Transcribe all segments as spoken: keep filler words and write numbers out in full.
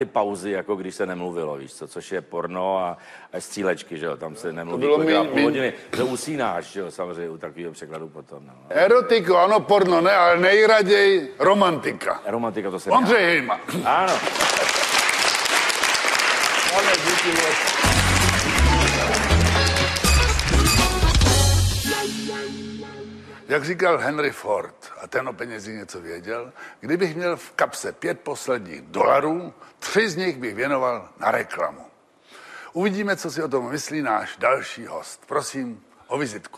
pauzy, jako když se nemluvilo, víš co, což je porno a, a střílečky, že jo, tam se nemluví bylo kolikrát mi- půl hodiny, že usínáš, že jo, samozřejmě u takového překladu potom, no. Erotiku, ano, porno, ne, ale nejraději romantika. Romantika to se Ondřej Hejma. Ano. Pane, díky moc. Jak říkal Henry Ford, a ten o penězích něco věděl, kdybych měl v kapse pět posledních dolarů, tři z nich bych věnoval na reklamu. Uvidíme, co si o tom myslí náš další host. Prosím o vizitku.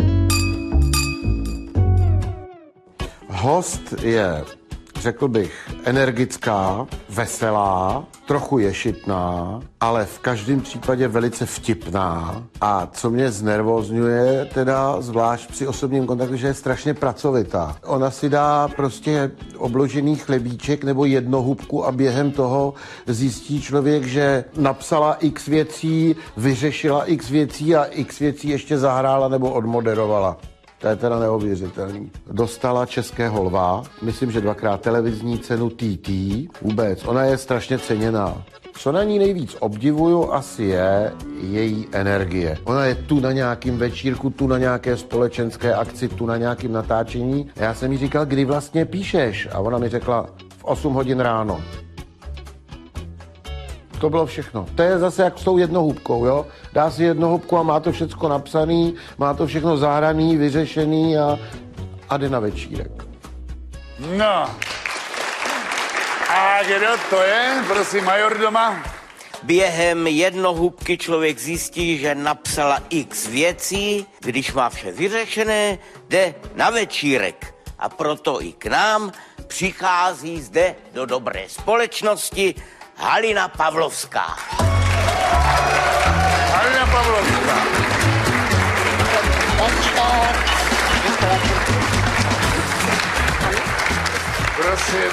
Host je, řekl bych, energická, veselá, trochu ješitná, ale v každém případě velice vtipná. A co mě znervózňuje, teda zvlášť při osobním kontaktu, že je strašně pracovitá. Ona si dá prostě obložený chlebíček nebo jednohubku a během toho zjistí člověk, že napsala x věcí, vyřešila x věcí a x věcí ještě zahrála nebo odmoderovala. To je teda neuvěřitelný. Dostala Českého lva, myslím, že dvakrát televizní cenu T T. Vůbec, ona je strašně ceněná. Co na ní nejvíc obdivuju, asi je její energie. Ona je tu na nějakým večírku, tu na nějaké společenské akci, tu na nějakém natáčení. A já jsem jí říkal, kdy vlastně píšeš? A ona mi řekla, v osm hodin ráno. To bylo všechno. To je zase jak s tou jednohubkou, jo? Dá si jednohubku a má to všecko napsaný, má to všechno zahraný, vyřešený a, a jde na večírek. No. A kdo to je? Prosím, major doma. Během jednohubky člověk zjistí, že napsala x věcí, když má vše vyřešené, jde na večírek. A proto i k nám přichází zde do dobré společnosti Halina Pavlovská. Halina Pavlovská. Prosím.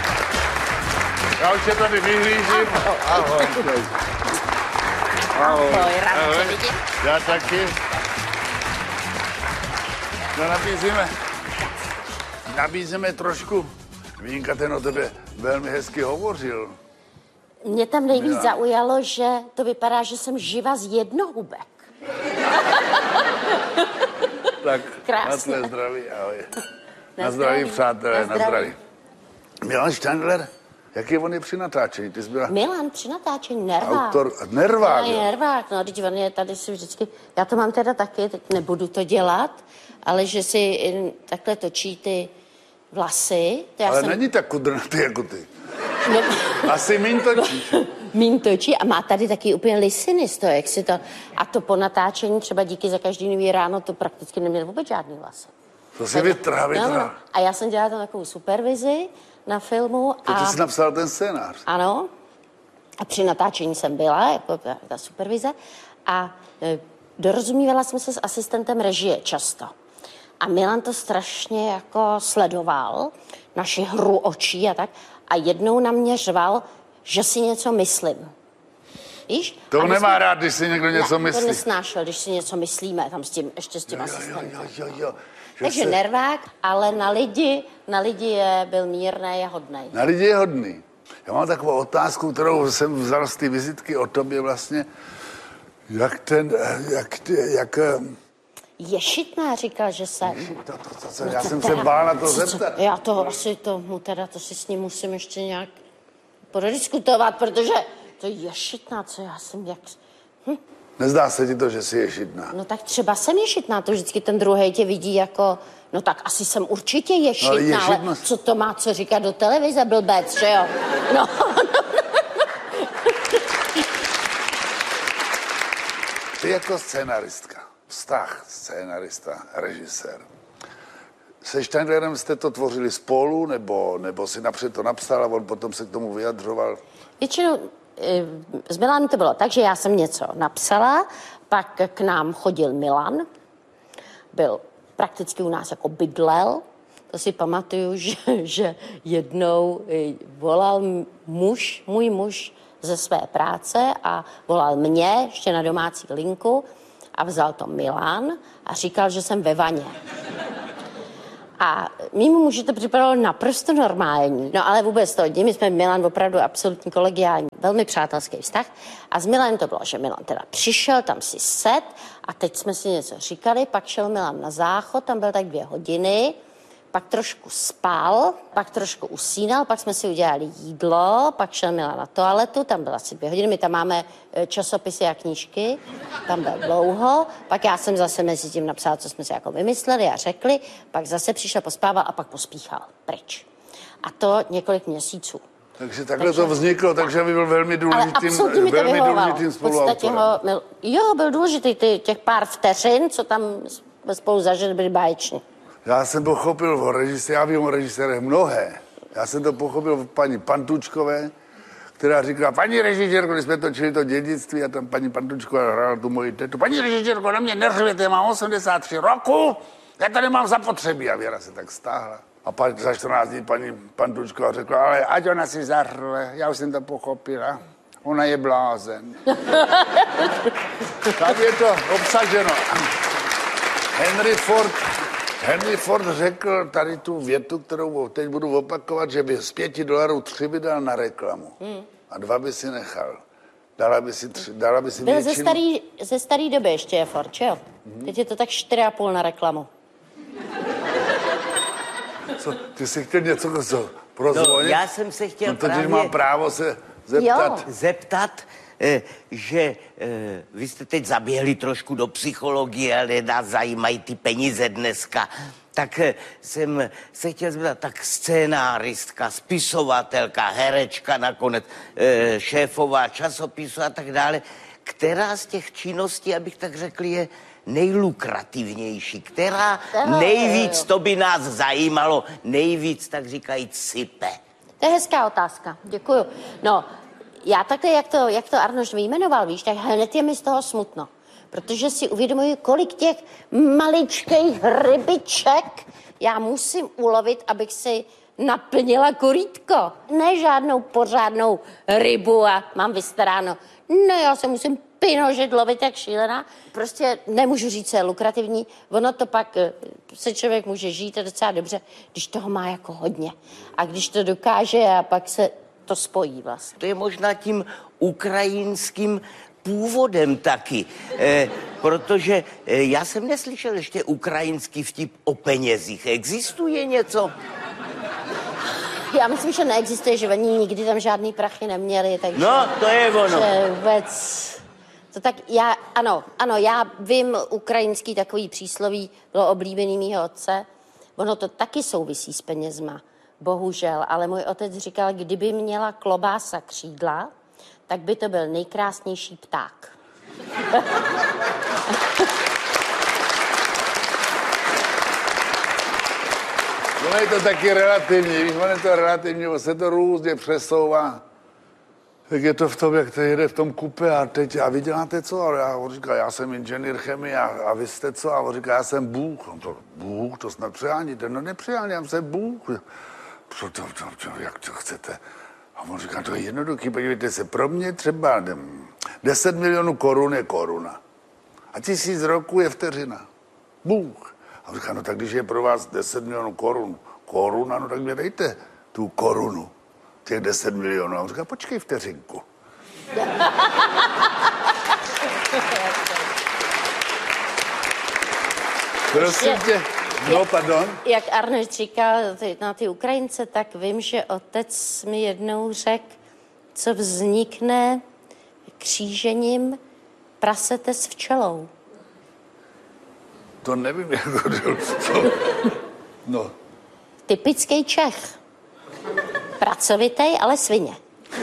Já už je tady vyhlížím. Ahoj. Ahoj. Ahoj. Já taky. No nabízíme. Nabízíme trošku. Vínka, ten o tebe velmi hezky hovořil. Mě tam nejvíc Já. zaujalo, že to vypadá, že jsem živa z jednohubek. Tak, Krásné. na tvé zdraví, ahoj. Na, Na zdraví, zdraví, přátelé, na na zdraví. zdraví. Milan Štěndler, jaký on je při natáčení? Ty jsi byla Milan při natáčení Nervák. autor, nervák, No, jo? je Nervák, no, teď on je tady si vždycky, já to mám teda taky, teď nebudu to dělat, ale že si jen takhle točí ty vlasy. To já Ale jsem, není tak kudrnatý jako ty. No, Asi míň točíš. míň točí a má tady taky úplně lisiny z toho, jak si to, a to po natáčení třeba díky za každý nový ráno, to prakticky neměl vůbec žádný vlasy. To si vytrhá, No, vytrhá. no. A já jsem dělala tam takovou supervizi na filmu. To ty A jsi napsal ten scénář. ano. A při natáčení jsem byla, jako ta, ta supervize. A e, dorozumívala jsem se s asistentem režie často. A Milan to strašně jako sledoval, naši hru očí a tak. A jednou na mě řval, že si něco myslím. Víš? To A my nemá jsme- rád, když si někdo něco ne, myslí. to nesnášel, když si něco myslíme, tam s tím, ještě s tím Jo, jo, asistentem. jo, jo, jo. Že Takže se- nervák, ale na lidi, na lidi je, byl mírnej a hodnej. Na lidi je hodný. Já mám takovou otázku, kterou jsem vzal z té vizitky o tobě vlastně. Jak ten, jak, ty- jak... Ješitná říkal, že jsem. To, to, to, to, No já co jsem teda? se bál na to Co- co- zeptat. Já to asi tomu teda, to si s ním musím ještě nějak prodiskutovat, protože to je ješitná, co já jsem jak... Nezdá se ti to, že jsi ješitná? No tak třeba jsem ješitná, to vždycky ten druhý tě vidí jako... No tak asi jsem určitě ješitná, Ale ale, ješitnost- co to má co říkat do televize, blbec, že jo? No, Ty jako scénaristka, vztah scénarista, režisér. Se Štěndlerem jste to tvořili spolu, nebo, nebo si napřed to napsal a on potom se k tomu vyjadřoval? většinou eh, s Milanem to bylo tak, že já jsem něco napsala, pak k nám chodil Milan, byl prakticky u nás jako bydlel. To si pamatuju, že, že jednou eh, volal muž, můj muž ze své práce a volal mě ještě na domácí linku a vzal to Milan a říkal, že jsem ve vaně. A mýmu muži to připadalo naprosto normální. No ale vůbec to, my jsme Milan opravdu absolutní kolegiální, velmi přátelský vztah. A s Milanem to bylo, že Milan teda přišel, tam si set a teď jsme si něco říkali, pak šel Milan na záchod, tam byl tak dvě hodiny, pak trošku spal, pak trošku usínal, pak jsme si udělali jídlo, pak šel Milan na toaletu, tam byla asi dvě hodiny, my tam máme časopisy a knížky, tam byl dlouho, pak já jsem zase mezi tím napsala, co jsme si jako vymysleli a řekli, pak zase přišel, pospával a pak pospíchal pryč. A to několik měsíců. Takže takhle takže, to vzniklo, takže by byl velmi důležitým, velmi důležitým spoluautorem. Ho, jo, byl důležitý, ty, těch pár vteřin, co tam spolu zažili, byli báječní. Já jsem pochopil o režisérech, já vím o režisérech mnohé. Já jsem to pochopil od paní Pantučkové, která říkala, paní režisérko, když jsme točili to Dědictví a tam paní Pantučková hrála tu moji tetu. Paní režisérko, na mě neřvěte, mám osmdesát tři roku, já to nemám zapotřebí. A Věra se tak stáhla. A pak za čtrnáct dní paní Pantučková řekla, ale ať ona si zařve, já už jsem to pochopila. Ona je blázen. Tak je to obsaženo. Henry Ford, Henry Ford řekl tady tu větu, kterou teď budu opakovat, že by z pěti dolarů tři by dal na reklamu. Hmm. A dva by si nechal. Dala by si, tři, dala by si Byl většinu. ze starý, ze starý doby ještě je Ford, jo? Hmm. Teď je to tak čtyři a půl na reklamu. Co, ty jsi chtěl něco co, prozvonit? No, já jsem se chtěl no, to, právě... mám právo se zeptat. Jo. Zeptat, eh, že eh, vy jste teď zaběhli trošku do psychologie, ale nás zajímají ty peníze dneska. Tak eh, jsem se chtěl zeptat, tak scénáristka, spisovatelka, herečka nakonec, eh, šéfová časopisu a tak dále. Která z těch činností, abych tak řekl, je nejlukrativnější, která nejvíc, to by nás zajímalo, nejvíc, tak říkajíc, sype? To je hezká otázka, děkuju. No, já takhle, jak to, jak to Arnošt vyjmenoval, víš, tak hned je mi z toho smutno. Protože si uvědomuji, kolik těch maličkých rybiček já musím ulovit, abych si naplnila korýtko. Ne žádnou pořádnou rybu a mám vystaráno. Ne, já se musím pinožit, lovit jak šílená. Prostě nemůžu říct, co je lukrativní. Ono to pak se člověk může žít a docela dobře, když toho má jako hodně. A když to dokáže a pak se to spojí vlastně. To je možná tím ukrajinským původem taky, eh, protože eh, já jsem neslyšel ještě ukrajinský vtip o penězích. Existuje něco? Já myslím, že neexistuje, že oni nikdy tam žádný prachy neměli, takže... No, to je ono. Že vůbec... To tak já, ano, ano, já vím ukrajinský takový přísloví, bylo oblíbený mýho otce. Ono to taky souvisí s penězma, bohužel, ale můj otec říkal, kdyby měla klobása křídla, tak by to byl nejkrásnější pták. No je to taky relativní, víš, on je to relativní, se to různě přesouvá. Tak je to v tom, jak to jede v tom kupe a teď, a vy děláte co? A já on říká, já jsem inženýr chemie a, a vy jste co? A on říká, já jsem Bůh. On to, Bůh, to snad přeháníte. No nepřehání, já jsem Bůh. Co to, to, to, jak to chcete? A on říká, to je jednoduchý, podívejte se, pro mě třeba deset milionů korun je koruna. A tisíc roků je vteřina. Bůh. A on říká, no tak když je pro vás deset milionů korun, koruna, no tak mě dejte tu korunu, těch deset milionů. A on říká, počkej vteřinku. Prosím tě, no pardon. Jak Arnošt říkal na ty Ukrajince, tak vím, že otec mi jednou řekl, co vznikne křížením prasete s včelou. To nevím, jak to... No. Typický Čech. Pracovitej, ale svině.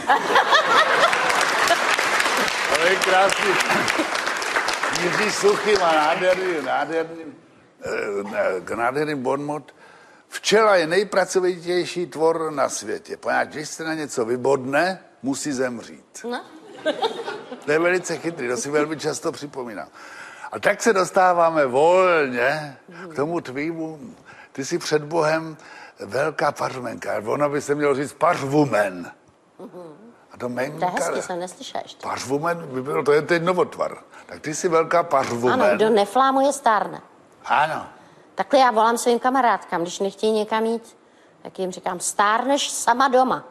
To je krásný. Jiří Suchý má nádherný, nádherný, eh, nádherný bonmot. Včela je nejpracovitější tvor na světě. Poněvadž, když se na něco vybodne, musí zemřít. No. To je velice chytrý, to si velmi často připomínám. A tak se dostáváme volně k tomu tvýmu. Ty jsi před Bohem velká pařmenka. Ono by se mělo říct pařvumen. A to menka... To je hezky, jsem neslyšela ještě. Pařvumen by bylo, to je teď novotvar. Tak ty jsi velká pařvumen. Ano, kdo neflámuje, stárne. Ano. Takhle já volám svým kamarádkám, když nechtějí někam jít, tak jim říkám, stárneš sama doma.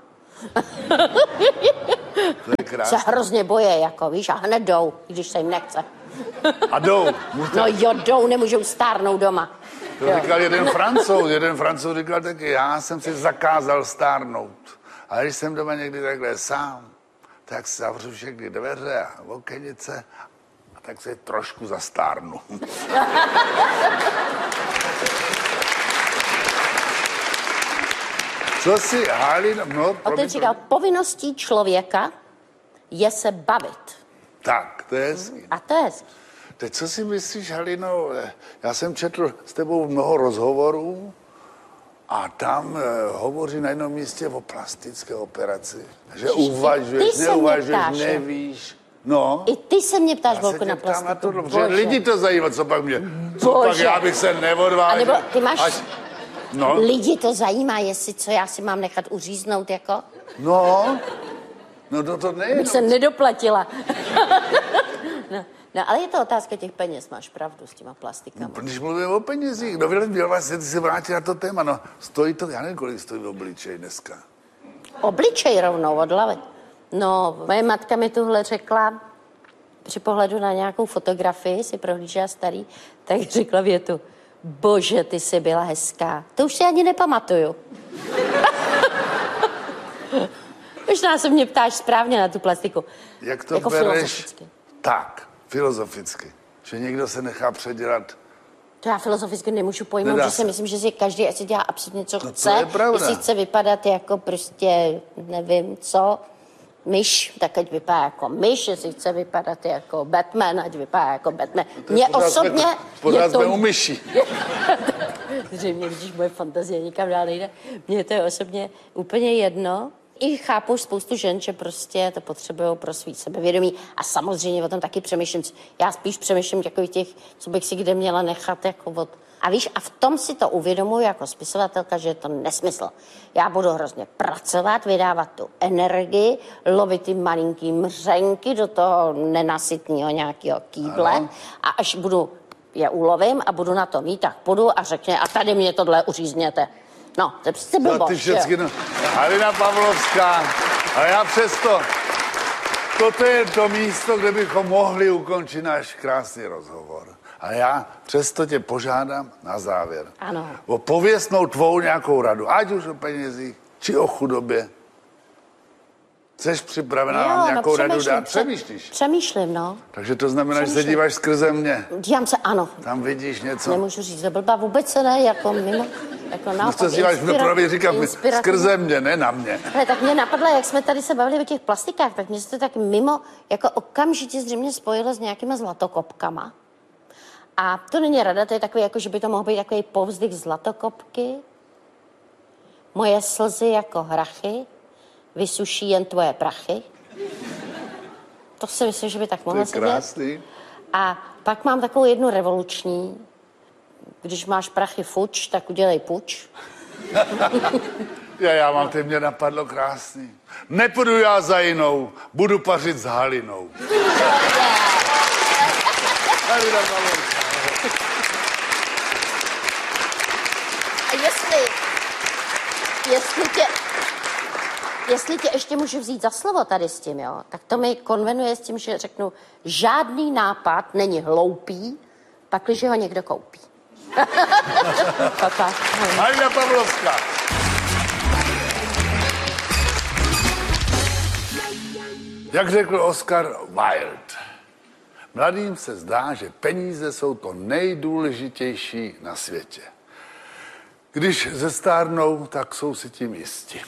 To je krásné. Se hrozně boje, jako víš, a hned jdou, když se jim nechce. A jdou. No jo, jdou, nemůžou stárnout doma. To Jo. říkal jeden Francouz, jeden Francouz říkal taky, já jsem si zakázal stárnout. A když jsem doma někdy takhle sám, tak si zavřu všechny dveře a okenice a tak se trošku zastárnu. Co si, Halina, no, A ten říkal, povinností člověka je se bavit. Tak, to je hezký. A to je hezký. Teď co si myslíš, Halino, já jsem četl s tebou mnoho rozhovorů a tam eh, hovoří na jednom místě o plastické operaci. Že uvažuješ, ty se mě neuvažuješ, ptáš, jo? nevíš. No. I ty se mě ptáš Já velkou se na tě ptám na plastiku. to, protože lidi to zajímá, co pak mě, co Bože. pak já bych se neodvážil. A nebo ty máš- Až, no, Lidi to zajímá, jestli co já si mám nechat uříznout, jako? no, no to, to nejenom. Bych se nedoplatila. no, no, ale je to otázka těch peněz, máš pravdu s těma plastikama. Když mluvím o penězích, no byl vlastně, ty se vrátí na to téma, no stojí to, já nevím, kolik stojí obličej dneska. Obličej rovnou od hlavy. No, moje matka mi tuhle řekla, při pohledu na nějakou fotografii, si prohlížela starý, tak řekla větu, bože, ty jsi byla hezká. To už si ani nepamatuju. Možná se mě ptáš správně na tu plastiku. Jak to jako bereš? filozoficky. Tak, filozoficky. Že někdo se nechá předělat. To já filozoficky nemůžu pojmout, Nedá že si se. myslím, že si každý asi dělá absolutně, co to chce. je pravda. Jestli chce vypadat jako prostě, nevím co, myš, tak ať vypadá jako myš, jestli chce vypadat jako Batman, ať vypadá jako Batman. Mně osobně Pořád je to... jsme u myší. Zřejmě, když moje fantazie nikam dál nejde. Mně to je osobně úplně jedno. I chápu spoustu žen, že prostě to potřebují pro svý sebevědomí. A samozřejmě o tom taky přemýšlím. Já spíš přemýšlím takových těch, co bych si kde měla nechat jako od... A víš, a v tom si to uvědomuji jako spisovatelka, že je to nesmysl. Já budu hrozně pracovat, vydávat tu energii, lovit ty malinký mřenky do toho nenasytného nějakého kýble. Ano. A až budu je ulovím a budu na to mít, tak půjdu a řekne, a tady mě tohle uřízněte. No, to je přece No, blbost, ty všecky, no. Halina Pavlovská, ale já přesto, toto je to místo, kde bychom mohli ukončit náš krásný rozhovor. A já přesto tě požádám na závěr. Ano. O pověstnou tvou nějakou radu, ať už o penězích, či o chudobě. Jseš připravená Jo, nám nějakou no, radu přemýšlím, dát? pře- Přemýšlíš? Přemýšlím, no. Takže to znamená, že se Přemýšlím. díváš skrze mě. Dívám se, ano. Tam vidíš něco. Nemůžu říct, že blbá vůbec se ne, jako mimo, jako No naopak. to díváš, no inspira- právě říkám, inspirativní. skrze mě, ne na mě. Ale tak mě napadlo, jak jsme tady se bavili o těch plastikách, tak mě se to tak mimo, jako okamžitě zřejmě spojilo s nějakýma zlatokopkama. A to není rada, to je takový, jako že by to mohl být takový povzdych zlatokopky. Moje slzy jako hrachy, vysuší jen tvoje prachy. To si myslím, že by tak To mohlo je sedět. krásný. A pak mám takovou jednu revoluční. Když máš prachy fuč, tak udělej puč. Já, já mám, ty mě napadlo krásný. Nepůjdu já za jinou, budu pařit s Halinou. Halina Pavlovská. A jestli, jestli tě, jestli tě ještě můžu vzít za slovo tady s tím, jo, tak to mi konvenuje s tím, že řeknu, žádný nápad není hloupý, pakliže ho někdo koupí. Papa. Halina Pavlovská. Jak řekl Oscar Wilde, mladým se zdá, že peníze jsou to nejdůležitější na světě. Když zestárnou, tak jsou si tím jisti.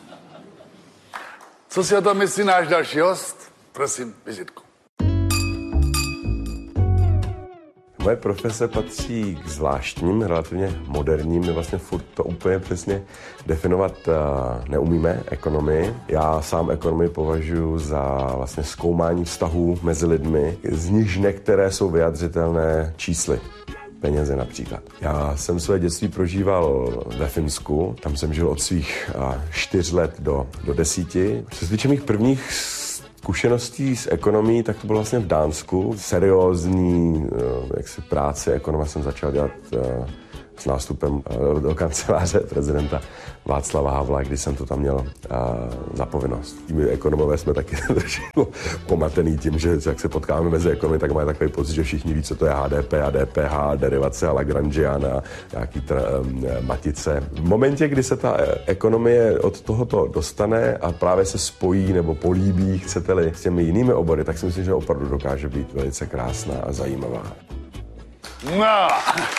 Co si o tom myslí náš další host? Prosím, vizitku. Moje profese patří k zvláštním, relativně moderním, my vlastně furt to úplně přesně definovat uh, neumíme, ekonomii. Já sám ekonomii považuji za vlastně zkoumání vztahů mezi lidmi, z nichž některé jsou vyjadřitelné čísly. Peněze například. Já jsem své dětství prožíval ve Finsku, tam jsem žil od svých uh, čtyř let do, do desíti. Co se týče mých prvních zkušeností s ekonomií, tak to bylo vlastně v Dánsku. Seriózní, jak si práci ekonoma jsem začal dělat s nástupem do kanceláře prezidenta Václava Havla, kdy jsem to tam měl za povinnost. My ekonomové jsme taky trošku pomatený tím, že jak se potkáme mezi ekonomy, tak mají takový pocit, že všichni ví, co to je H D P a D P H, derivace a Lagrangian a nějaký tra- matice. V momentě, kdy se ta ekonomie od tohoto dostane a právě se spojí nebo políbí, chcete-li, s těmi jinými obory, tak si myslím, že opravdu dokáže být velice krásná a zajímavá. No.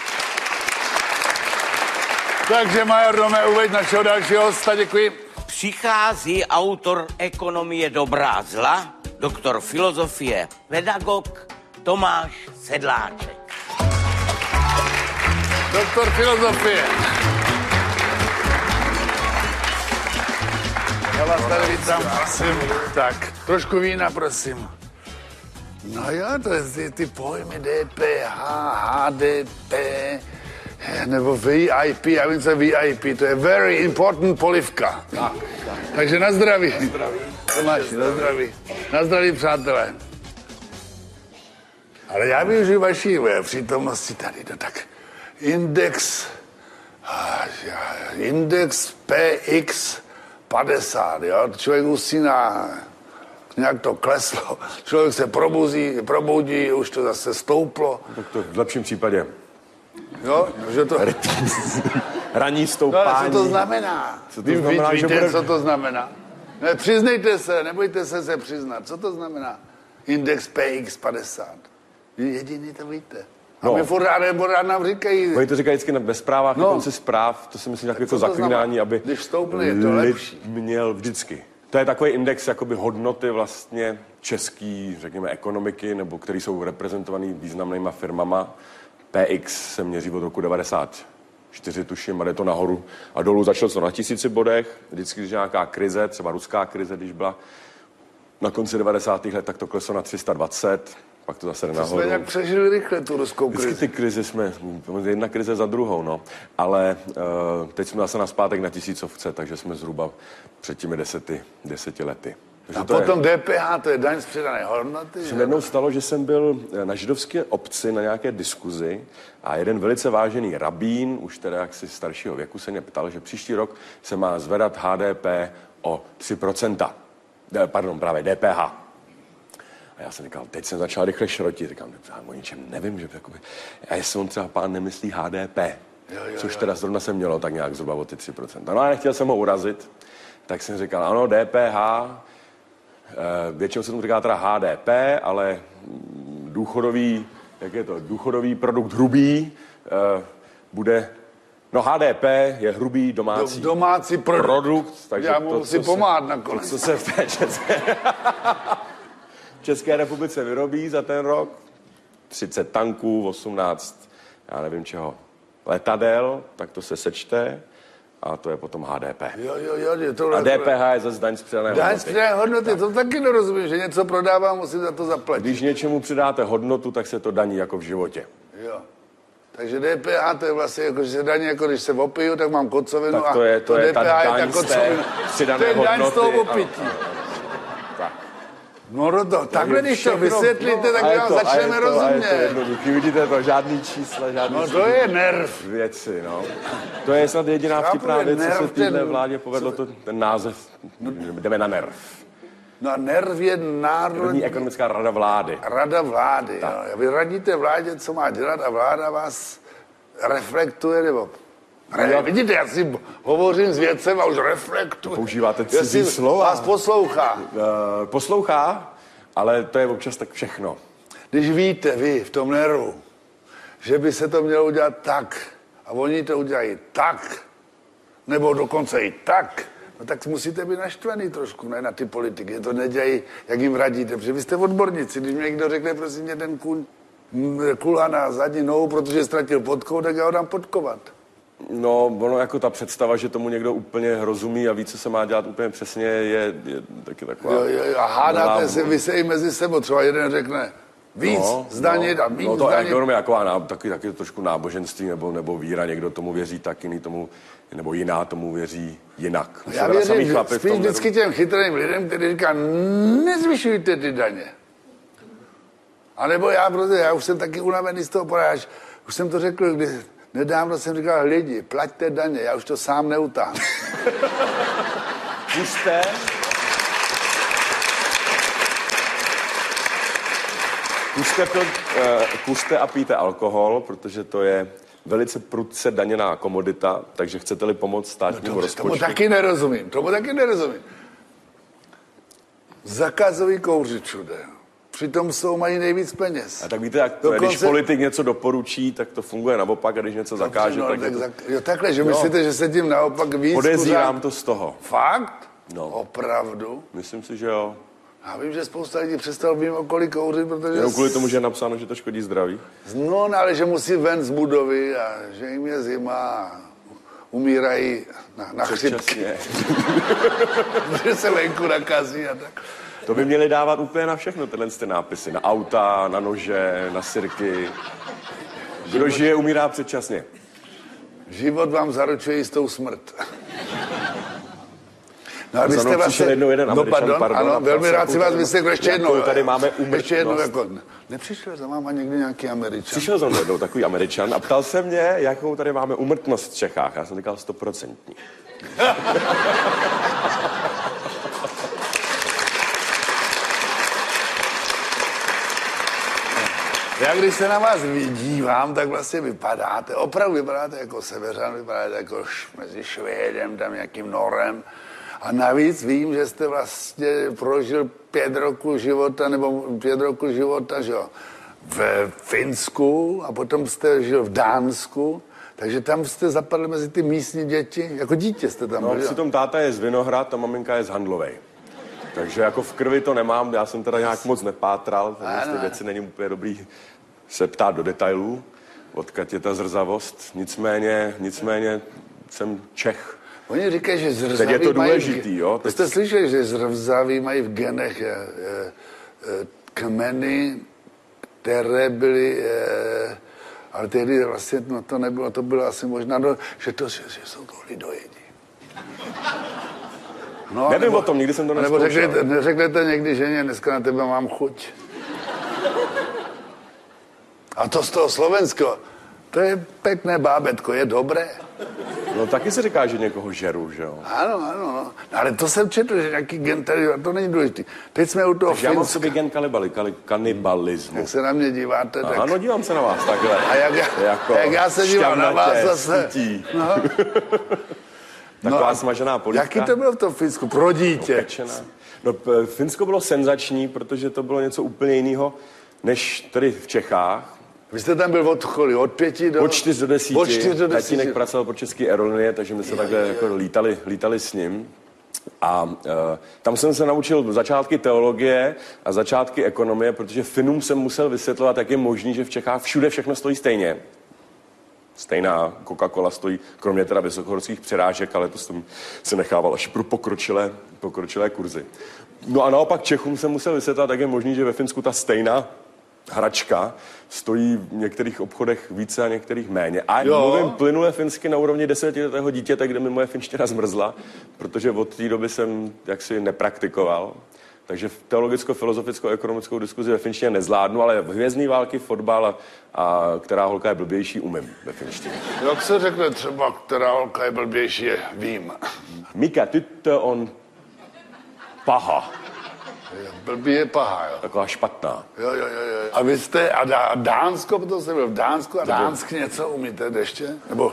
Takže major Dome, uveď našeho dalšího hosta, děkuji. Přichází autor ekonomie dobra a zla, doktor filozofie, pedagog Tomáš Sedláček. Doktor filozofie. Já vás tady vítám, prosím. Tak, trošku vína, prosím. No jo, to je ty, ty pojmy D P H, H D P, nebo V I P, já vím, co je V I P, to je very important polivka. Tak, tak. Takže na zdraví. Na zdraví. Tomáši, na zdraví. Na zdraví, přátelé. Ale já využiju vaší přítomnosti tady, no tak. Index, index P X padesát, jo, člověk usíná, nějak to kleslo, člověk se probuzí, probudí, už to zase stouplo. Tak to v lepším případě. Jo, že to... Ranní stoupání. No, ale co to znamená? Co to znamená, Ví, že víte, bude... co to znamená? Ne, přiznejte se, nebojte se se přiznat. Co to znamená? Index P X padesát. Jediný to víte. A no. my furt rád nám říkají... Oni to říkají vždycky ve zprávách, no. na konci zpráv, to si myslím jako to zaklínání, aby když stoupne, je to lepší. Měl vždycky. To je takový index jakoby hodnoty vlastně český, řekněme, ekonomiky, nebo který jsou reprezentovaný významnýma firmama. P X se měří od roku devadesát čtyři, tuším, a jde to nahoru a dolů. Začalo to na tisíci bodech, vždycky, když nějaká krize, třeba ruská krize, když byla na konci devadesátých let, tak to kleslo na tři sta dvacet, pak to zase jde nahoru. To jsme nějak přežili rychle tu ruskou krizi. Vždycky ty krize jsme, jedna krize za druhou, no. Ale uh, teď jsme zase naspátek na tisícovce, takže jsme zhruba před těmi deseti, deseti lety. A potom je... D P H, to je daň z přidané hodnoty. Se jednou stalo, že jsem byl na židovské obci na nějaké diskuzi a jeden velice vážený rabín, už teda jaksi staršího věku, se mě ptal, že příští rok se má zvedat H D P o tři procenta. Pardon, právě D P H. A já jsem říkal, teď jsem začal rychle šrotit. Říkám, o ničem nevím, že jakoby... A jestli on třeba pán nemyslí H D P, jo, jo, což teda zrovna se mělo tak nějak zhruba o ty tři procenta. No a nechtěl jsem ho urazit, tak jsem říkal, ano, D P H, většinou se tomu říká teda H D P, ale důchodový, jak je to, důchodový produkt hrubý bude, no H D P je hrubý domácí, Do, domácí produkt, produkt takže já mu to, musím pomáhat nakonec. To, co se v té České, České republice vyrobí za ten rok, třicet tanků, osmnáct, já nevím čeho, letadel, tak to se sečte. A to je potom H D P. Jo, jo, jo. Tohle, a D P H je zase daň z přidané hodnoty. Daň z přidané hodnoty, to taky nerozumím, že něco prodávám, musím za to zaplatit. Když něčemu přidáte hodnotu, tak se to daní jako v životě. Jo. Takže D P H to je vlastně jako, že se daní, jako když se opiju, tak mám kocovinu. Tak to je, to a je D P H ta daň z té přidané hodnoty. To je daň z toho opití. Tak. No, no to, takhle, když to vysvětlíte, tak vám začneme rozumět. A je to jednoduchý, vidíte to, žádný čísla, žádný... No to je nerv. Věci, no. To je snad jediná vtipná věc, co se téhle vládě povedlo, to, ten název, jdeme na nerv. No a nerv je národní... ekonomická rada vlády. Rada vlády, jo. Vy radíte vládě, co má dělat a vláda vás reflektuje, nebo... Ne, vidíte, já si hovořím s vědcem a už reflektuji. Používáte cizí slova. Vás poslouchá. Uh, poslouchá, ale to je občas tak všechno. Když víte vy v tom nervu, že by se to mělo udělat tak a oni to udělají tak, nebo dokonce i tak, no tak musíte být naštvaný trošku, ne, na ty politiky. To nedělají, jak jim radíte, protože vy jste odborníci. Když mi někdo řekne, prosím mě, ten kůň kulhá na zadní nohu, protože ztratil podkou, tak já ho dám podkovat. No, ono jako ta představa, že tomu někdo úplně rozumí a ví, co se má dělat úplně přesně, je, je taky taková... Jo, jo, a hádáte se, vy se i mezi sebou, třeba jeden řekne víc no, zdanit no, a míň no, to zdanit. ekonomie je taková ná, taky, taky trošku náboženství nebo, nebo víra, někdo tomu věří tak, jiný tomu, nebo jiná tomu věří jinak. Já věřím spíš vždycky těm chytrým lidem, kteří říká, nezvyšujte ty daně. A nebo já, protože já už jsem taky unavený z toho poráž, už jsem to řekl, když Nedávno jsem říkal, lidi, plaťte daně, já už to sám neutáhnu. Puste. Puste, to, uh, puste a pijte alkohol, protože to je velice prudce daněná komodita, takže chcete-li pomoct státnímu no, rozpočtu. Tomu taky nerozumím, tomu taky nerozumím. Zakazují kouřit všude. Přitom jsou mají nejvíc peněz. A tak víte, jak to je, když politik něco doporučí, tak to funguje naopak, a když něco zakáže, no, tak, tak to... zak... Jo, takhle, že no. myslíte, že se tím naopak víc... Podezírám kuřák... to z toho. Fakt? No. Opravdu? Myslím si, že jo. Já vím, že spousta lidí přestalo mým okolí kouřit, protože... Jenom kvůli tomu, že je napsáno, že to škodí zdraví. No, ale že musí ven z budovy a že jim je zima a umírají na, na chřipky. Že se venku nakazí a tak. To by měli dávat úplně na všechno, tyhle ty nápisy. Na auta, na nože, na sirky. Kdo žije, umírá předčasně. Život vám zaručuje jistou smrt. No a vy jste vlastně... jednou jeden no, Američan, pardon, pardon, ano, velmi rád si vás vyslechnu ještě jednou. Tady máme umrtnost. Ještě jednou, jako, nepřišel za váma někdy nějaký Američan? Přišel za mnou jednou takový Američan a ptal se mě, jakou tady máme úmrtnost v Čechách. Já jsem říkal stoprocentní. Já když se na vás vydívám, tak vlastně vypadáte, opravdu vypadáte jako Severan, vypadáte jako š, mezi Švédem, tam nějakým Norem. A navíc vím, že jste vlastně prožil pět roku života, nebo pět roku života, že jo, v Finsku a potom jste žil v Dánsku, takže tam jste zapadli mezi ty místní děti, jako dítě jste tam no, byl. Přitom táta je z Vinohrad a maminka je z Handlovej. Takže jako v krvi to nemám, já jsem teda nějak moc nepátral, takže ty věci není úplně dobrý se ptát do detailů, odkud je ta zrzavost, nicméně, nicméně jsem Čech. Oni říkají, že zrzaví teď je to důležitý, mají, jo? Teď... Jste slyšeli, že zrzaví mají v genech je, je, je, kmeny, které byly, je, ale tehdy vlastně no, to nebylo, to bylo asi možná, no, že, to, že, že jsou to lidojedi. No, Nevím nebo, o tom, nikdy jsem to nebo neskoušel. řeknete, neřeknete někdy ženě, dneska na tebe mám chuť. A to z toho slovenského, to je pěkné bábetko, je dobré. No taky se říká, že někoho žeru, že jo? Ano, ano, no. Ale to jsem četl, že nějaký gen tady, a to není důležitý. Teď jsme u toho Takže já mám Finska. sobě gen kalibali, kali, kanibalismu. Jak se na mě díváte, tak... Ano, dívám se na vás takhle. A jak já, jako jak já se dívám na vás zase. No. Taková no, smažená polívka. Jaký to bylo v tom Finsku? Pro dítě. Opečená. No, Finsko bylo senzační, protože to bylo něco úplně jiného, než tady v Čechách. Vy jste tam byl od choli, od pěti do... Od čtyř do desíti. Od čtyř do desíti. Tatínek pracoval pro české aerolinie, takže my se je, takhle je. Jako lítali, lítali s ním. A uh, tam jsem se naučil začátky teologie a začátky ekonomie, protože Finům jsem musel vysvětlovat, jak je možný, že v Čechách všude všechno stojí stejně. Stejná Coca-Cola stojí, kromě teda vysokohorských přirážek, ale to jsem se nechával až pro pokročilé, pokročilé kurzy. No a naopak Čechům jsem musel vysvětlit, jak je možný, že ve Finsku ta stejná hračka stojí v některých obchodech více a některých méně. A jo. Mluvím plynule finsky na úrovni desetiletého dítěte, kde mi moje finština zmrzla, protože od té doby jsem jaksi nepraktikoval. Takže teologicko-filozoficko-ekonomickou diskuzi ve finštině nezvládnu, ale hvězdný války, fotbal a, a která holka je blbější, umím ve finštině. Jak se řekne třeba, která holka je blbější, je vím. Mikä tyttö on paha. Blbý je paha, jo. Taková špatná. Jo, jo, jo, jo. A vy jste, a, Dá, a Dánsko, protože jste byl v Dánsku, a Dánsk něco umíte ještě? Nebo?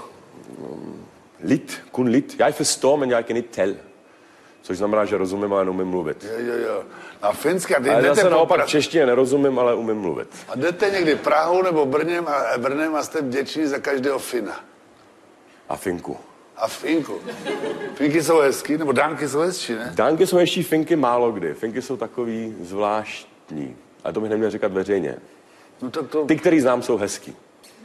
Lit, kun lit. Já förstår, men jag kan inte tell. Což znamená, že rozumím, ale neumím mluvit. Jo, jo, jo. A Finska, ty ale jdete zase naopak poprat. češtině nerozumím, ale umím mluvit. A jdete někdy Prahou nebo Brnem a, Brnem a jste vděční za každého Fina. A Finku. A Finku. Finky jsou hezký, nebo Dánky jsou hezčí, ne? Dánky jsou ještě Finky málo kdy. Finky jsou takový zvláštní. Ale to bych neměl říkat veřejně. No to, to... Ty, který znám, jsou hezký.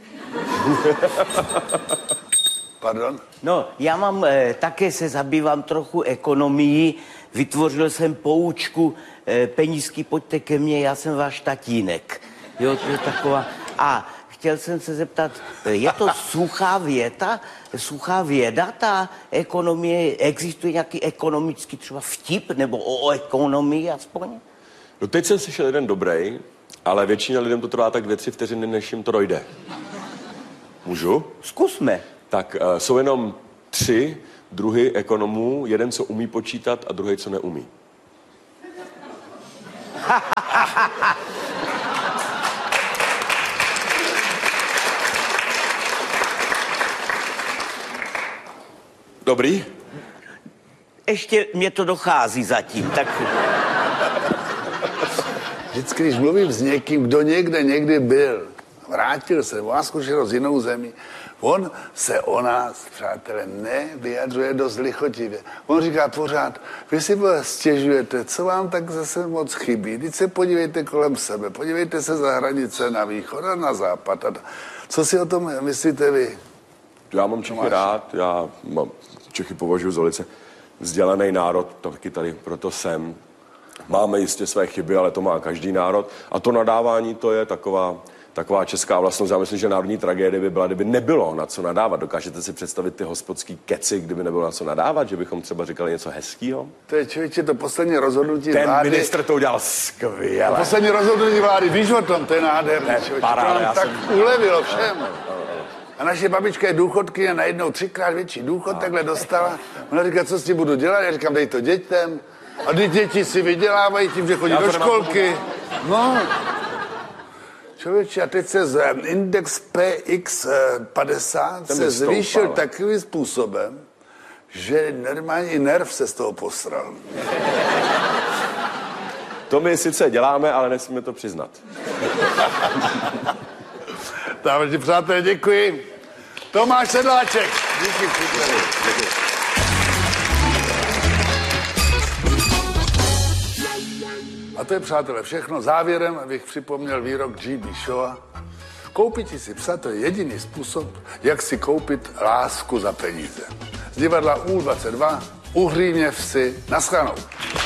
Pardon? No, já mám, eh, také se zabývám trochu ekonomií. Vytvořil jsem poučku eh, penízky, pojďte ke mně, já jsem váš tatínek. Jo, to je taková... A chtěl jsem se zeptat, eh, je to suchá věta, suchá věda, ta ekonomie, existuje nějaký ekonomický třeba vtip, nebo o, o ekonomii aspoň? No teď jsem slyšel jeden dobrý, ale většina lidem to trvá tak dvě, tři vteřiny, než jim to dojde. Můžu? Zkusme. Tak uh, jsou jenom tři druhy ekonomů. Jeden, co umí počítat a druhý, co neumí. Dobrý? Ještě mě to dochází zatím, tak... Vždycky, když mluvím s někým, kdo někde někdy byl, vrátil se, má zkušenost z jinou zemí, on se o nás, přátelé, nevyjadřuje dost lichotivě. On říká pořád, vy si stěžujete, co vám tak zase moc chybí. Teď se podívejte kolem sebe, podívejte se za hranice na východ a na západ. A co si o tom myslíte vy? Já mám Čechy rád, já mám, Čechy považuji za velice vzdělaný národ, taky tady proto jsem. Máme jistě své chyby, ale to má každý národ. A to nadávání, to je taková, taková česká vlastnost. Já myslím, že národní tragédie by byla, kdyby nebylo na co nadávat. Dokážete si představit ty hospodský keci, kdyby nebylo na co nadávat, že bychom třeba říkali něco hezkýho? To je, člověče, to poslední rozhodnutí Ten vlády. Ten ministr to udělal skvěle. Poslední rozhodnutí vlády, víš o tom, to je nádherný. To nám tak jsem... ulevilo všem. A naše babička je důchodky a najednou třikrát větší důchod takhle dostala. Ona říká, co s tím budu dělat? Já říkám, dej to dětem. A ty děti si vydělávají tím, že chodí do školky. No. Člověče, a teď se z index P X padesát se zvýšil takovým způsobem, že normální nerv se z toho posral. To my sice děláme, ale nesmíme to přiznat. Dáme ti, přátelé, děkuji. Tomáš Sedláček. Díky, příteli. A to je, přátelé, všechno. Závěrem bych připomněl výrok G B Shawa. Koupit si psa, to je jediný způsob, jak si koupit lásku za peníze. Z divadla U dvacet dva, Uhříněv si, naschledanou.